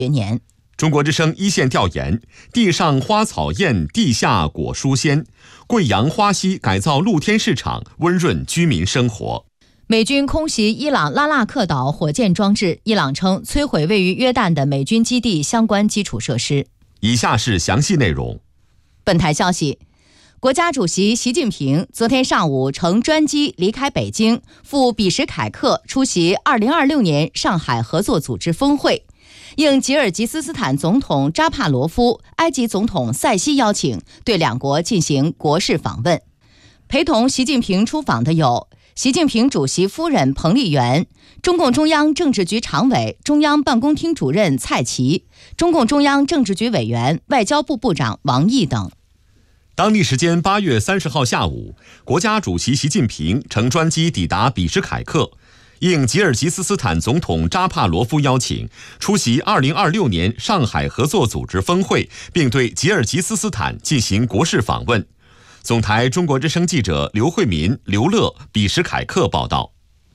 学年。 中国之声一线调研：地上花草艳，地下果蔬鲜。贵阳花溪改造露天市场，温润居民生活。 美军空袭伊朗拉腊克岛火箭装置，伊朗称摧毁位于约旦的美军基地相关基础设施。 以下是详细内容。 本台消息，国家主席习近平昨天上午乘专机离开北京，赴比什凯克出席2026年上海合作组织峰会。应吉尔吉斯斯坦总统扎帕罗夫、埃及总统塞西邀请，对两国进行国事访问。陪同习近平出访的有习近平主席夫人彭丽媛、中共中央政治局常委、中央办公厅主任蔡奇、中共中央政治局委员、外交部部长王毅等。 当地时间8月30号下午，国家主席习近平乘专机抵达比什凯克，应吉尔吉斯斯坦总统扎帕罗夫邀请，出席2026年上海合作组织峰会，并对吉尔吉斯斯坦进行国事访问。总台中国之声记者刘慧民、刘乐，比什凯克报道。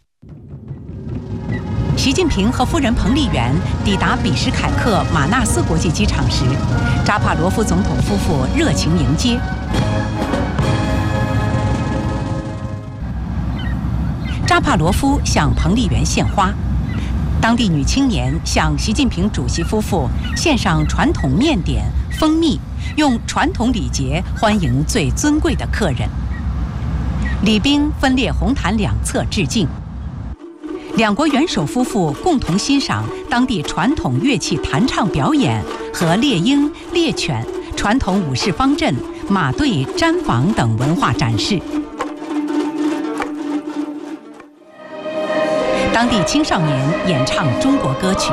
习近平和夫人彭丽媛抵达比什凯克马纳斯国际机场时，扎帕罗夫总统夫妇热情迎接。扎帕罗夫向彭丽媛献花，当地女青年向习近平主席夫妇献上传统面点、蜂蜜，用传统礼节欢迎最尊贵的客人。礼宾分列红毯两侧致敬。两国元首夫妇共同欣赏当地传统乐器弹唱表演和猎鹰、猎犬、传统武士方阵、马队、毡房等文化展示。当地青少年演唱中国歌曲。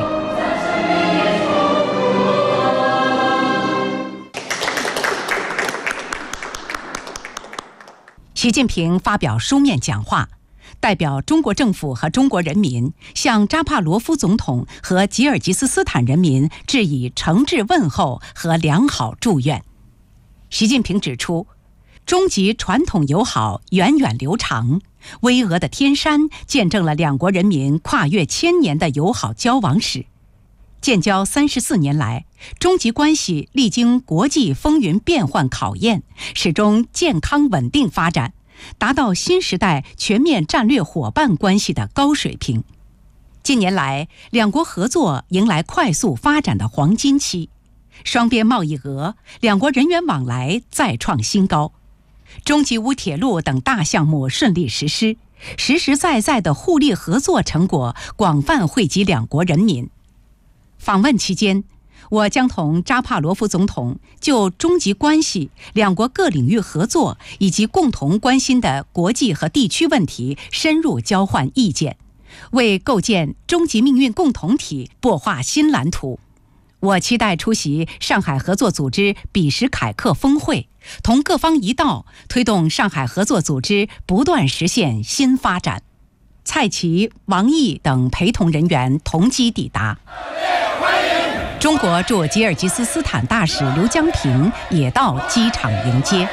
习近平发表书面讲话，代表中国政府和中国人民向扎帕罗夫总统和吉尔吉斯斯坦人民致以诚挚问候和良好祝愿。习近平指出，中吉传统友好源远流长，巍峨的天山见证了两国人民跨越1000年的友好交往史。建交34年来，中吉关系历经国际风云变幻考验，始终健康稳定发展，达到新时代全面战略伙伴关系的高水平。近年来，两国合作迎来快速发展的黄金期，双边贸易额、两国人员往来再创新高。中吉乌铁路等大项目顺利实施，实实在在的互利合作成果广泛惠及两国人民。访问期间，我将同扎帕罗夫总统就中吉关系、两国各领域合作以及共同关心的国际和地区问题深入交换意见，为构建中吉命运共同体擘画新蓝图。我期待出席上海合作组织比什凯克峰会，同各方一道推动上海合作组织不断实现新发展。蔡奇、王毅等陪同人员同机抵达。中国驻吉尔吉斯斯坦大使刘江平也到机场迎接。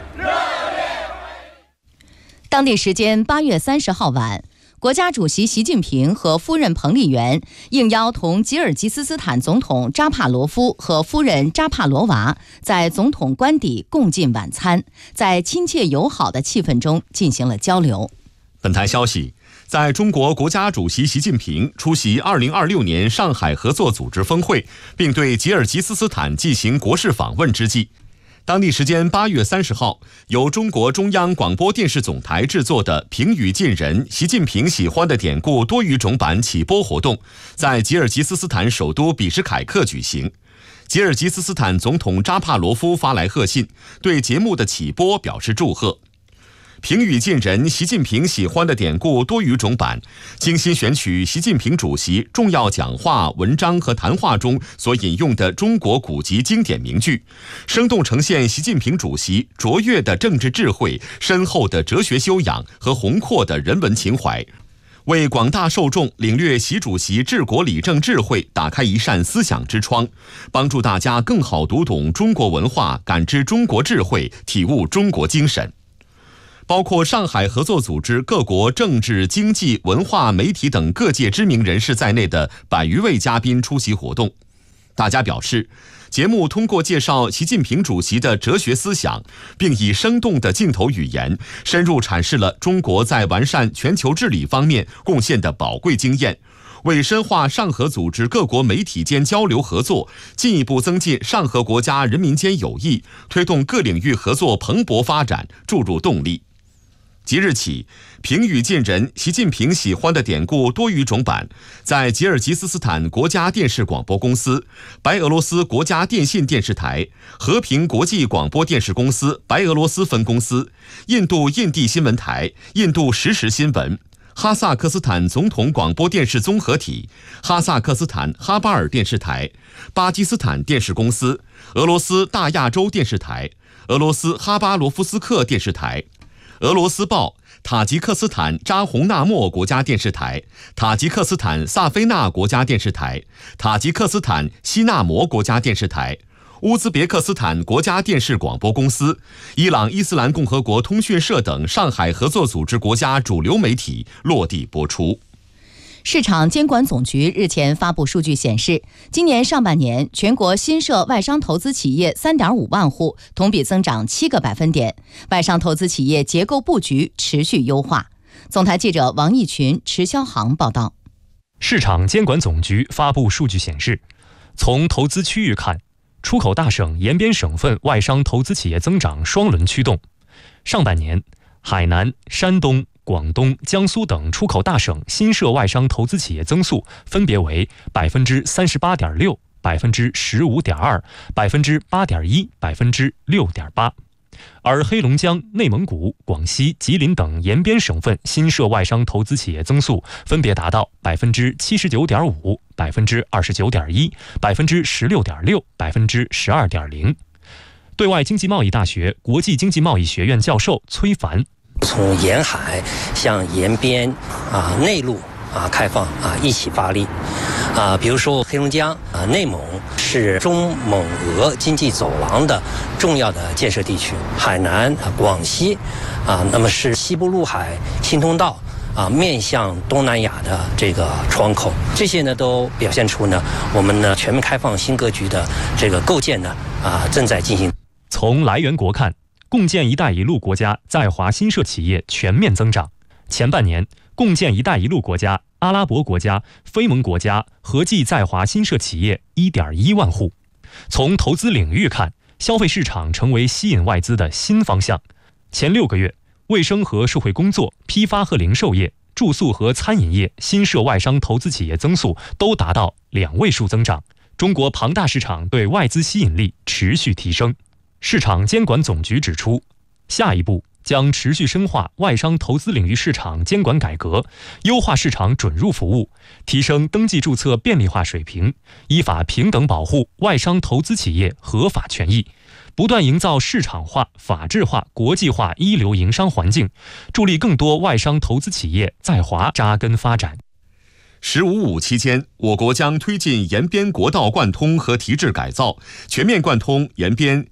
当地时间8月30号晚，国家主席习近平和夫人彭丽媛应邀同吉尔吉斯斯坦总统扎帕罗夫和夫人扎帕罗娃在总统官邸共进晚餐，在亲切友好的气氛中进行了交流。 本台消息，在中国国家主席习近平出席2026年上海合作组织峰会，并对吉尔吉斯斯坦进行国事访问之际，当地时间8月30号，由中国中央广播电视总台制作的平语近人习近平喜欢的典故多语种版起播活动在吉尔吉斯斯坦首都比什凯克举行。吉尔吉斯斯坦总统扎帕罗夫发来贺信，对节目的起播表示祝贺。平语近人习近平喜欢的典故多语种版精心选取习近平主席重要讲话、文章和谈话中所引用的中国古籍经典名句，生动呈现习近平主席卓越的政治智慧、深厚的哲学修养和宏阔的人文情怀，为广大受众领略习主席治国理政智慧打开一扇思想之窗，帮助大家更好读懂中国文化，感知中国智慧，体悟中国精神。包括上海合作组织各国政治、经济、文化、媒体等各界知名人士在内的100余位嘉宾出席活动。 大家表示，节目通过介绍习近平主席的哲学思想，并以生动的镜头语言，深入阐释了中国在完善全球治理方面贡献的宝贵经验，为深化上合组织各国媒体间交流合作，进一步增进上合国家人民间友谊，推动各领域合作蓬勃发展注入动力。即日起，平语近人习近平喜欢的典故多语种版在吉尔吉斯斯坦国家电视广播公司、白俄罗斯国家电信电视台、和平国际广播电视公司白俄罗斯分公司、印度印地新闻台、印度实时新闻、哈萨克斯坦总统广播电视综合体、哈萨克斯坦哈巴尔电视台、巴基斯坦电视公司、俄罗斯大亚洲电视台、俄罗斯哈巴罗夫斯克电视台、俄罗斯报、塔吉克斯坦扎洪纳莫国家电视台、塔吉克斯坦萨菲纳国家电视台、塔吉克斯坦西纳摩国家电视台、乌兹别克斯坦国家电视广播公司、伊朗伊斯兰共和国通讯社等上海合作组织国家主流媒体落地播出。 市场监管总局日前发布数据显示，今年上半年全国新设外商投资企业 3.5 万户，同比增长7个百分点，外商投资企业结构布局持续优化。总台记者王义群、池霄航报道。 市场监管总局发布数据显示，从投资区域看，出口大省、延边省份外商投资企业增长双轮驱动。上半年，海南、山东、广东、江苏等出口大省新设外商投资企业增速分别为 38.6%、15.2%、8.1%、6.8%。而黑龙江、内蒙古、广西、吉林等延边省份新设外商投资企业增速分别达到 79.5%、29.1%、16.6%、12.0%。对外经济贸易大学国际经济贸易学院教授崔凡， 从沿海向沿边内陆开放一起发力比如说黑龙江内蒙是中蒙俄经济走廊的重要的建设地区，海南广西那么是西部陆海新通道面向东南亚的这个窗口，这些呢都表现出呢我们呢全面开放新格局的这个构建呢正在进行。 从来源国看，共建“一带一路”国家在华新设企业全面增长。前半年，共建“一带一路”国家、阿拉伯国家、非盟国家合计在华新设企业 1.1 万户。从投资领域看，消费市场成为吸引外资的新方向。前6个月，卫生和社会工作、批发和零售业、住宿和餐饮业新设外商投资企业增速都达到2位数增长。中国庞大市场对外资吸引力持续提升。市场监管总局指出，下一步将持续深化外商投资领域市场监管改革，优化市场准入服务，提升登记注册便利化水平，依法平等保护外商投资企业合法权益，不断营造市场化、法治化、国际化一流营商环境，助力更多外商投资企业在华扎根发展。 “15+5”期间，我国将推进延边国道贯通和提质改造，全面贯通延边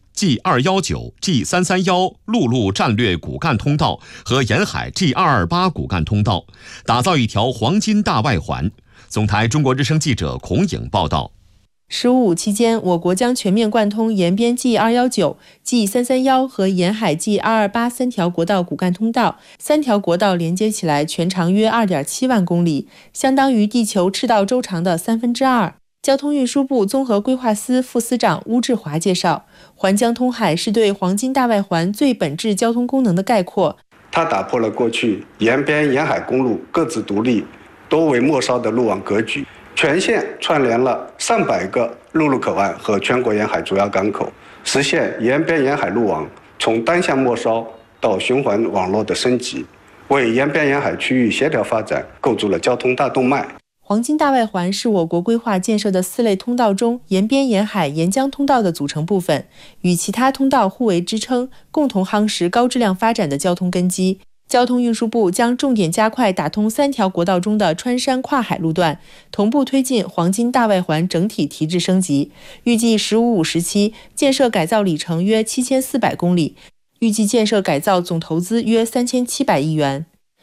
G219、G331陆路战略骨干通道和沿海 G228骨干通道，打造一条黄金大外环。总台中国之声记者孔颖报道。 “15+5”期间，我国将全面贯通延边 G219、G331和沿海 G228三条国道骨干通道，3条国道连接起来全长约 2.7 万公里，相当于地球赤道周长的2/3。交通运输部综合规划司副司长邬志华介绍，环江通海是对黄金大外环最本质交通功能的概括。 它打破了过去沿边沿海公路各自独立、多为末梢的路网格局，全线串联了上百个陆路口岸和全国沿海主要港口，实现沿边沿海路网从单向末梢到循环网络的升级，为沿边沿海区域协调发展构筑了交通大动脉。 黄金大外环是我国规划建设的4类通道中沿边沿海沿江通道的组成部分，与其他通道互为支撑，共同夯实高质量发展的交通根基。交通运输部将重点加快打通3条国道中的穿山跨海路段，同步推进黄金大外环整体提质升级。预计“15+5”时期建设改造里程约7400公里，预计建设改造总投资约3700亿元。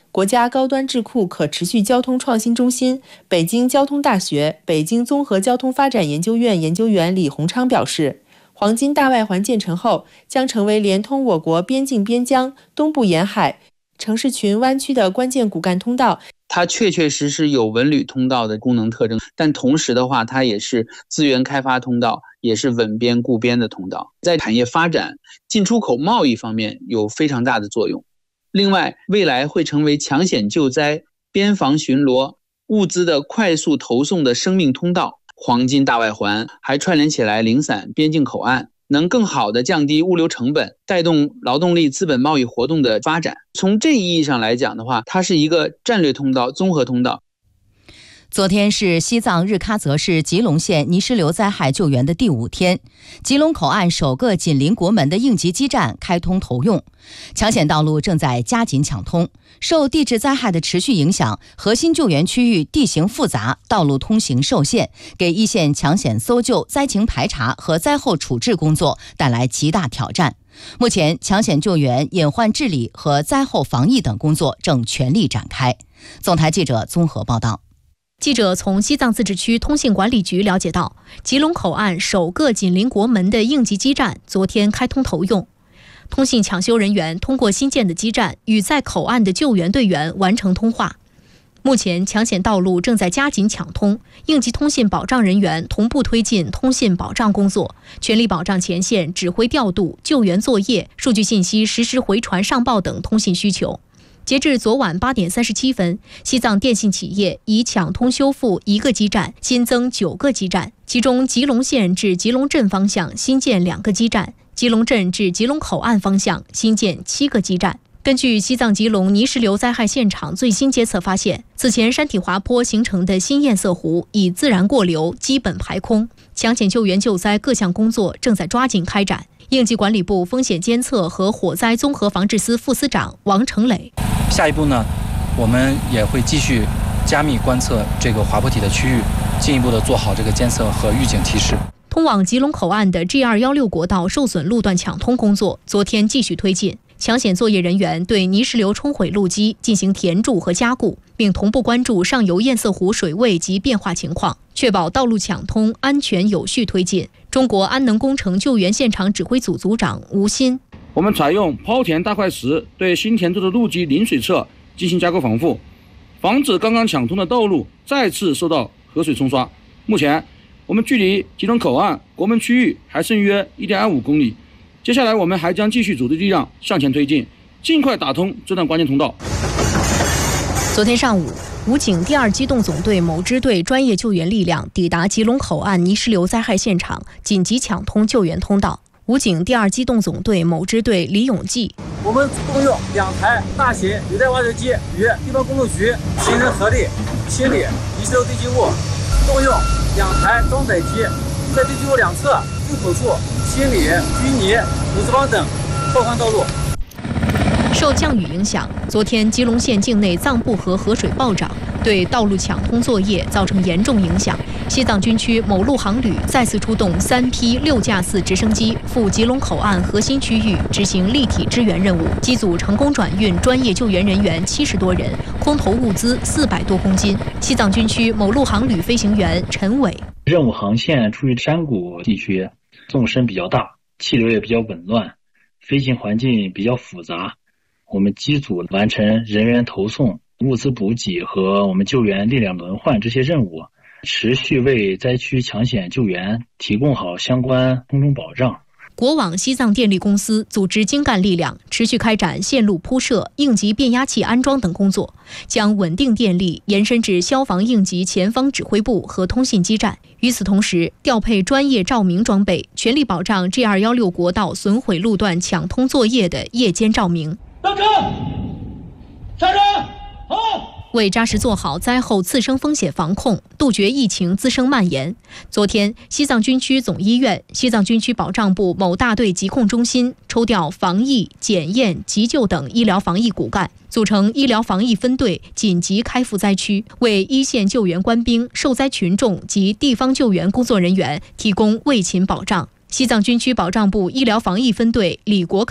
国家高端智库可持续交通创新中心、北京交通大学、北京综合交通发展研究院研究员李洪昌表示，黄金大外环建成后，将成为连通我国边境边疆、东部沿海、城市群湾区的关键骨干通道。 它确实有文旅通道的功能特征，但同时的话，它也是资源开发通道，也是稳边固边的通道，在产业发展、进出口贸易方面有非常大的作用。另外，未来会成为抢险救灾、边防巡逻、物资的快速投送的生命通道。黄金大外环还串联起来零散边境口岸，能更好地降低物流成本，带动劳动力资本贸易活动的发展。从这一意义上来讲的话，它是一个战略通道、综合通道。 昨天是西藏日喀则市吉隆县泥石流灾害救援的第5天，吉隆口岸首个紧邻国门的应急基站开通投用，抢险道路正在加紧抢通。受地质灾害的持续影响，核心救援区域地形复杂，道路通行受限，给一线抢险搜救、灾情排查和灾后处置工作带来极大挑战。目前，抢险救援、隐患治理和灾后防疫等工作正全力展开。总台记者综合报道。 记者从西藏自治区通信管理局了解到，吉隆口岸首个紧邻国门的应急基站昨天开通投用，通信抢修人员通过新建的基站与在口岸的救援队员完成通话。目前抢险道路正在加紧抢通，应急通信保障人员同步推进通信保障工作，全力保障前线指挥调度、救援作业、数据信息实时回传上报等通信需求。截至昨晚8点37分，西藏电信企业已抢通修复1个基站，新增9个基站，其中吉隆县至吉隆镇方向新建2个基站，吉隆镇至吉隆口岸方向新建7个基站。根据西藏吉隆泥石流灾害现场最新监测发现，此前山体滑坡形成的新堰塞湖已自然过流，基本排空，抢险救援救灾各项工作正在抓紧开展。应急管理部风险监测和火灾综合防治司副司长王成磊， 下一步呢，我们也会继续加密观测这个滑坡体的区域，进一步的做好这个监测和预警提示。 通往吉隆口岸的 G216 国道受损路段抢通工作昨天继续推进，抢险作业人员对泥石流冲毁路基进行填筑和加固，并同步关注上游堰塞湖水位及变化情况，确保道路抢通安全有序推进。中国安能工程救援现场指挥组组长吴鑫， 我们采用抛填大块石对新填筑的路基临水侧进行加固防护，防止刚刚抢通的道路再次受到河水冲刷。目前我们距离吉隆口岸国门区域还剩约 1.25 公里，接下来我们还将继续组织力量向前推进，尽快打通这段关键通道。 昨天上午，武警第2机动总队某支队专业救援力量抵达吉隆口岸泥石流灾害现场，紧急抢通救援通道。武警第2机动总队某支队李永记， 我们动用2台大型履带挖掘机与地方工作局形成合力，清理泥石流堆积物，动用2台装载机在堆积物两侧入口处清理淤泥、土石方等破坏道路。 受降雨影响，昨天吉隆县境内藏布河河水暴涨，对道路抢通作业造成严重影响。西藏军区某路航旅再次出动3批6架4直升机赴吉隆口岸核心区域执行立体支援任务，机组成功转运专业救援人员70多人，空投物资400多公斤。西藏军区某路航旅飞行员陈伟， 任务航线处于山谷地区，纵深比较大，气流也比较紊乱，飞行环境比较复杂。我们机组完成人员投送、物资补给和我们救援力量轮换这些任务，持续为灾区抢险救援提供好相关空中保障。 国网西藏电力公司组织精干力量，持续开展线路铺设、应急变压器安装等工作，将稳定电力延伸至消防应急前方指挥部和通信基站。与此同时，调配专业照明装备，全力保障 G216 国道损毁路段抢通作业的夜间照明。 到站，下站，好。 为扎实做好灾后次生风险防控，杜绝疫情滋生蔓延，昨天，西藏军区总医院、西藏军区保障部某大队疾控中心抽调防疫、检验、急救等医疗防疫骨干，组成医疗防疫分队，紧急开赴灾区，为一线救援官兵、受灾群众及地方救援工作人员提供卫勤保障。西藏军区保障部医疗防疫分队李国凯，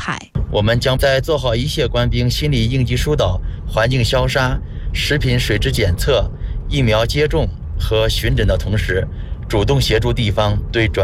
我们将在做好一切官兵心理应急疏导、环境消杀、食品水质检测、疫苗接种和巡诊的同时，主动协助地方对转